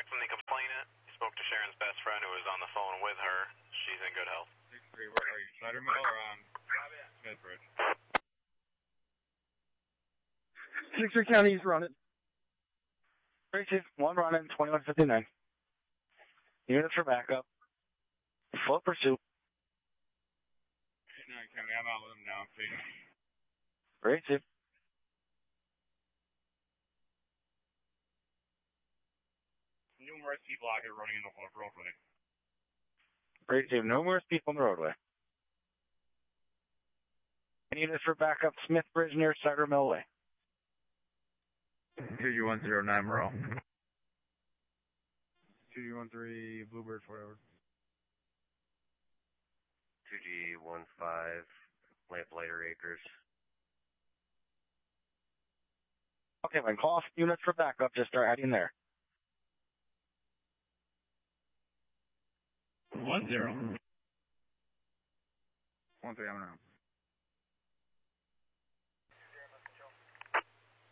from the complainant. You spoke to Sharon's best friend who was on the phone with her. She's in good health. 6-3, where are you? Snyder Mill or on Smithbridge? 6-3 County's running. 1 running, 2159. Units for backup. Full pursuit. 9 County, I'm out with him now. See. Great, Chief. Numerous people out here running in the roadway. Great, Chief. Numerous people on the roadway. Units for backup, Smithbridge near Cider Mill Way. 2G109 Monroe. 2G13 Bluebird, whatever. 2G15 Lamplighter Acres. Okay, then call off units for backup. Just start adding there. 1-0. 1-3, I'm around.